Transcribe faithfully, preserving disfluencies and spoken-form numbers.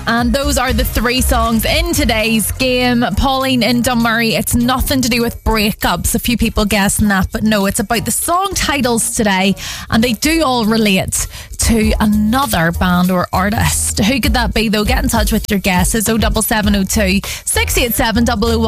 And those are the three songs in today's game. Pauline in Dunmurry, it's nothing to do with breakups. A few people guessing that, but no, it's about the song titles today, and they do all relate to another band or artist. Who could that be though? Get in touch with your guesses. oh seven seven oh two, six eight seven, double oh one.